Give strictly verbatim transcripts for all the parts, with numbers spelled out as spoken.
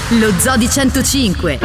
Lo Zoo di centocinque.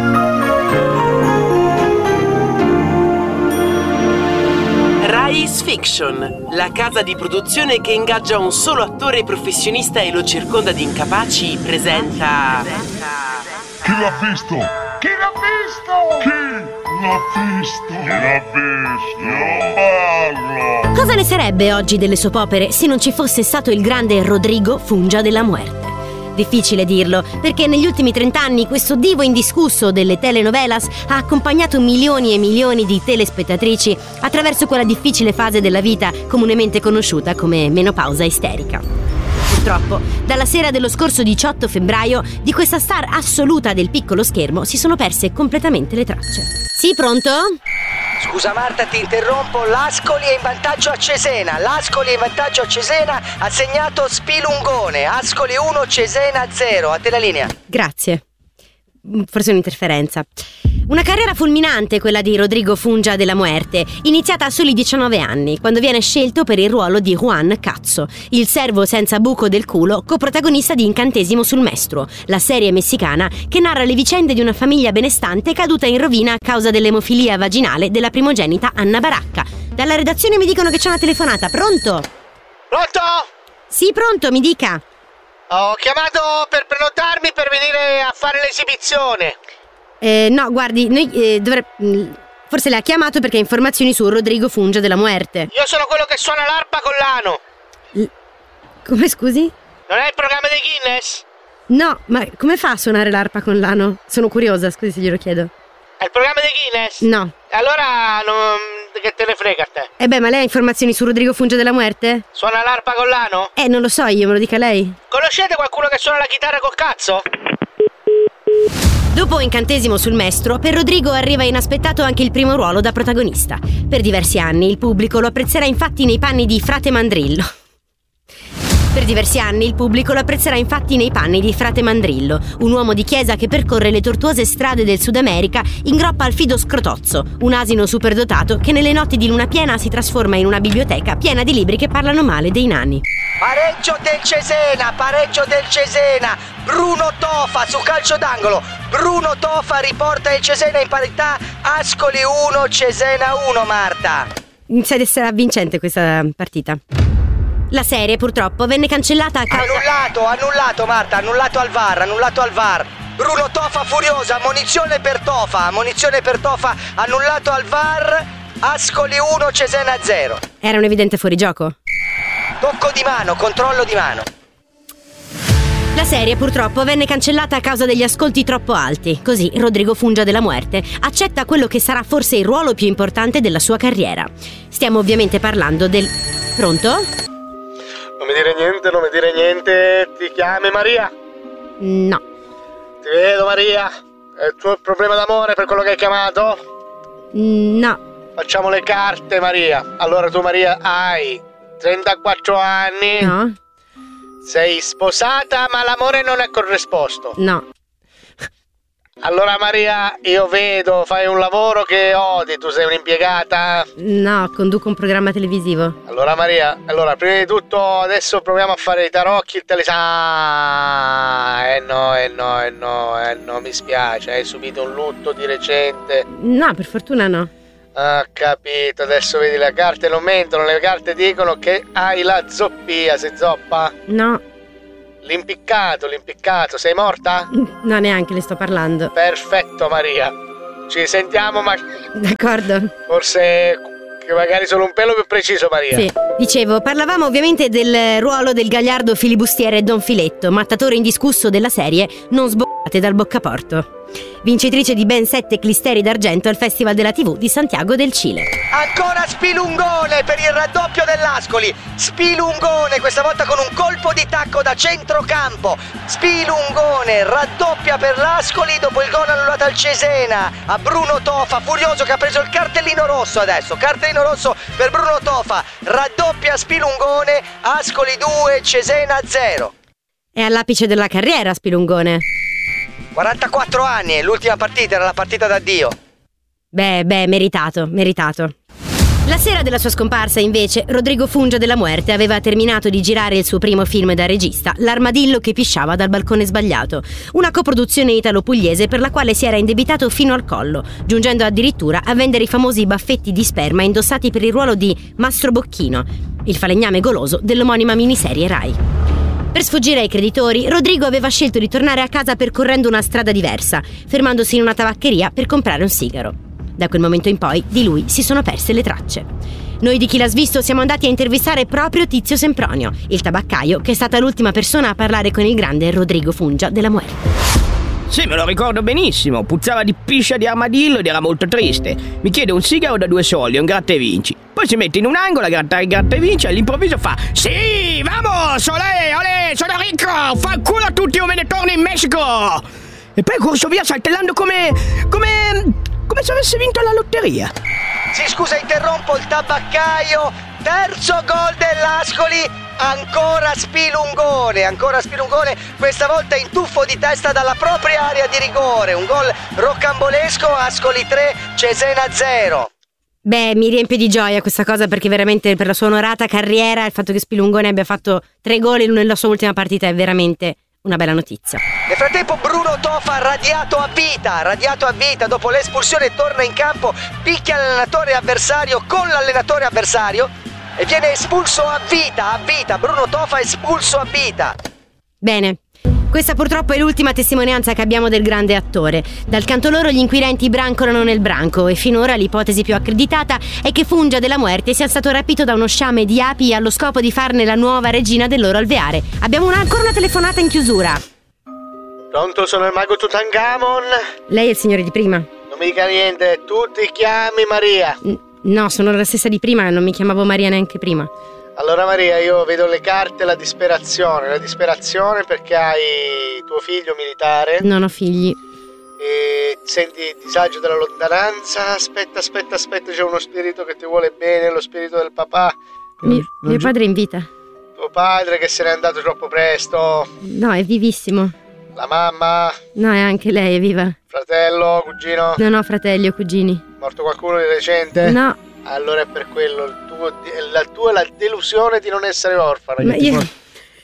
Rise Fiction, la casa di produzione che ingaggia un solo attore professionista e lo circonda di incapaci, presenta... Chi l'ha visto? Chi l'ha visto? Chi l'ha visto? Chi l'ha visto? Io parlo! Cosa ne sarebbe oggi delle soap opere se non ci fosse stato il grande Rodrigo Funja de la Muerte? Difficile dirlo, perché negli ultimi trent'anni questo divo indiscusso delle telenovelas ha accompagnato milioni e milioni di telespettatrici attraverso quella difficile fase della vita comunemente conosciuta come menopausa isterica. Purtroppo, dalla sera dello scorso diciotto febbraio, di questa star assoluta del piccolo schermo si sono perse completamente le tracce. Sì, pronto? Scusa Marta, ti interrompo. L'Ascoli è in vantaggio a Cesena. L'Ascoli è in vantaggio a Cesena. Ha segnato Spilungone. Ascoli uno, Cesena zero. A te la linea. Grazie. Forse un'interferenza. Una carriera fulminante quella di Rodrigo Funja de la Muerte, iniziata a soli diciannove anni, quando viene scelto per il ruolo di Juan Cazzo, il servo senza buco del culo, coprotagonista di Incantesimo sul Mestro, la serie messicana che narra le vicende di una famiglia benestante caduta in rovina a causa dell'emofilia vaginale della primogenita Anna Baracca. Dalla redazione mi dicono che c'è una telefonata. Pronto? Pronto? Sì, pronto, mi dica. Ho chiamato per prenotarmi per venire a fare l'esibizione. Eh, no, guardi, noi eh, dovre... forse le ha chiamato perché ha informazioni su Rodrigo Funja de la Muerte. Io sono quello che suona l'arpa con l'ano. L... Come, scusi? Non è il programma dei Guinness? No, ma come fa a suonare l'arpa con l'ano? Sono curiosa, scusi se glielo chiedo. È il programma dei Guinness? No. Allora, non... che te ne frega a te? Eh beh, ma lei ha informazioni su Rodrigo Funja de la Muerte? Suona l'arpa con l'ano? Eh, non lo so io, me lo dica lei. Conoscete qualcuno che suona la chitarra col cazzo? Dopo Incantesimo sul Mestro, per Rodrigo arriva inaspettato anche il primo ruolo da protagonista. Per diversi anni il pubblico lo apprezzerà infatti nei panni di Frate Mandrillo. Per diversi anni il pubblico lo apprezzerà infatti nei panni di Frate Mandrillo, un uomo di chiesa che percorre le tortuose strade del Sud America in groppa al fido Scrotozzo, un asino superdotato che nelle notti di luna piena si trasforma in una biblioteca piena di libri che parlano male dei nani. Pareggio del Cesena, pareggio del Cesena. Bruno Tofa su calcio d'angolo. Bruno Tofa riporta il Cesena in parità. Ascoli uno, Cesena uno, Marta. Inizia ad essere avvincente questa partita. La serie purtroppo venne cancellata a causa... Annullato, annullato Marta, annullato al V A R, annullato al V A R. Bruno Tofa furiosa, ammonizione per Tofa, ammonizione per Tofa, annullato al V A R. Ascoli uno, Cesena zero. Era un evidente fuorigioco. Tocco di mano, controllo di mano. La serie purtroppo venne cancellata a causa degli ascolti troppo alti. Così Rodrigo Funja de la Muerte accetta quello che sarà forse il ruolo più importante della sua carriera. Stiamo ovviamente parlando del... Pronto? Non mi dire niente, non mi dire niente. Ti chiami Maria? No. Ti vedo Maria. È il tuo problema d'amore per quello che hai chiamato? No. Facciamo le carte Maria. Allora tu Maria hai trentaquattro anni. No. Sei sposata ma l'amore non è corrisposto. No. Allora Maria, io vedo, fai un lavoro che odi, tu sei un'impiegata? No, conduco un programma televisivo. Allora Maria, allora prima di tutto adesso proviamo a fare i tarocchi, il telesana. Eh no, eh no, eh no, eh no, mi spiace, hai subito un lutto di recente. No, per fortuna no. Ah, capito, adesso vedi le carte non mentono, le carte dicono che hai la zoppia, sei zoppa? No. L'impiccato, l'impiccato, sei morta? No, neanche le sto parlando. Perfetto Maria, ci sentiamo ma... D'accordo. Forse che magari solo un pelo più preciso Maria. Sì, dicevo, parlavamo ovviamente del ruolo del gagliardo filibustiere Don Filetto, mattatore indiscusso della serie Non sboccate dal boccaporto. Vincitrice di ben sette clisteri d'argento al Festival della tivù di Santiago del Cile. Ancora Spilungone per il raddoppio dell'Ascoli. Spilungone questa volta con un colpo di tacco da centrocampo. Spilungone raddoppia per l'Ascoli dopo il gol annullato al Cesena. A Bruno Tofa, furioso che ha preso il cartellino rosso adesso. Cartellino rosso per Bruno Tofa. Raddoppia Spilungone. Ascoli due, Cesena zero. È all'apice della carriera Spilungone. quarantaquattro anni, l'ultima partita era la partita d'addio. Beh, beh, meritato, meritato. La sera della sua scomparsa, invece, Rodrigo Fungia della Muerte aveva terminato di girare il suo primo film da regista, L'armadillo che pisciava dal balcone sbagliato, una coproduzione italo-pugliese per la quale si era indebitato fino al collo, giungendo addirittura a vendere i famosi baffetti di sperma indossati per il ruolo di Mastro Bocchino, il falegname goloso dell'omonima miniserie Rai. Per sfuggire ai creditori, Rodrigo aveva scelto di tornare a casa percorrendo una strada diversa, fermandosi in una tabaccheria per comprare un sigaro. Da quel momento in poi di lui si sono perse le tracce. Noi di Chi l'ha svisto siamo andati a intervistare proprio Tizio Sempronio, il tabaccaio che è stata l'ultima persona a parlare con il grande Rodrigo Fungia della Muerte. Sì, me lo ricordo benissimo, puzzava di piscia di armadillo ed era molto triste. Mi chiede un sigaro da due soldi, un gratta e vinci. Poi si mette in un angolo a grattare il gratta e vinci e all'improvviso fa: sì, vamos, olè, olè, sono ricco, fa il culo a tutti o me ne torno in Messico. E poi corso via saltellando come... come... come se avesse vinto la lotteria. Sì, scusa, interrompo, il tabaccaio. Terzo gol dell'Ascoli. Ancora Spilungone, ancora Spilungone. Questa volta in tuffo di testa dalla propria area di rigore. Un gol rocambolesco. Ascoli tre, Cesena zero. Beh, mi riempie di gioia questa cosa, perché veramente per la sua onorata carriera il fatto che Spilungone abbia fatto tre gol nella sua ultima partita è veramente una bella notizia. Nel frattempo Bruno Tofa radiato a vita, radiato a vita dopo l'espulsione, torna in campo, picchia l'allenatore avversario con l'allenatore avversario e viene espulso a vita, a vita. Bruno Tofa espulso a vita. Bene. Questa purtroppo è l'ultima testimonianza che abbiamo del grande attore. Dal canto loro gli inquirenti brancolano nel branco e finora l'ipotesi più accreditata è che Fungia della Muerte sia stato rapito da uno sciame di api allo scopo di farne la nuova regina del loro alveare. Abbiamo una, ancora una telefonata in chiusura. Pronto, sono il mago Tutankhamon. Lei è il signore di prima? Non mi dica niente, tu ti chiami Maria. N- no, sono la stessa di prima, non mi chiamavo Maria neanche prima. Allora Maria, io vedo le carte, la disperazione, la disperazione perché hai tuo figlio militare. Non ho figli. E senti il disagio della lontananza. Aspetta, aspetta, aspetta, c'è uno spirito che ti vuole bene, lo spirito del papà. Mi, non, mio gi- padre è in vita. Tuo padre che se n'è andato troppo presto. No, è vivissimo. La mamma. No, è anche lei, è viva. Fratello, cugino. Non ho fratelli o cugini. Morto qualcuno di recente? No. Allora è per quello, il tuo, la tua è la delusione di non essere orfana. Ma io... Può...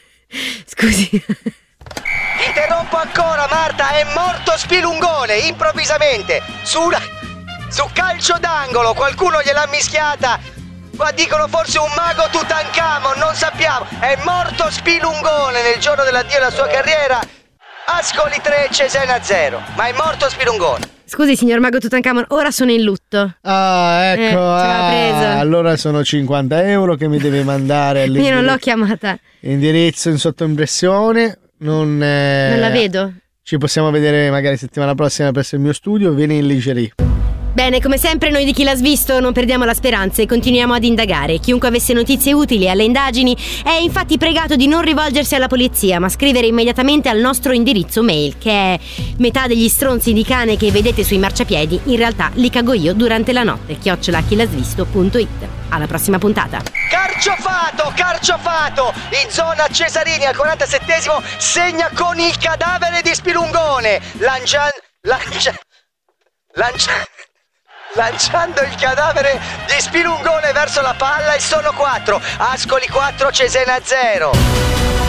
Scusi. Interrompo ancora, Marta, è morto Spilungone, improvvisamente, su, una... su calcio d'angolo, qualcuno gliel'ha mischiata, qua dicono forse un mago Tutankhamon, non sappiamo, è morto Spilungone nel giorno dell'addio alla sua carriera, Ascoli tre, Cesena zero, ma è morto Spilungone. Scusi, signor mago Tutankhamon, ora sono in lutto. Ah, ecco, Eh, ce l'ha ah, preso. allora sono cinquanta euro che mi devi mandare Io non l'ho all'indirizzo chiamata. indirizzo in sottoimpressione. Non, eh, Non la vedo. Ci possiamo vedere magari settimana prossima presso il mio studio. Vieni in lingerie. Bene, come sempre noi di Chi l'ha svisto non perdiamo la speranza e continuiamo ad indagare. Chiunque avesse notizie utili alle indagini è infatti pregato di non rivolgersi alla polizia, ma scrivere immediatamente al nostro indirizzo mail, che è metà degli stronzi di cane che vedete sui marciapiedi, in realtà li cago io durante la notte, chiocciola chilasvisto punto it. Alla prossima puntata. Carciofato, carciofato, in zona Cesarini al quarantasettesimo segna con il cadavere di Spilungone, lanciando, lancia, lancia, lanciando il cadavere di Spilungone verso la palla e sono quattro, Ascoli quattro, Cesena zero.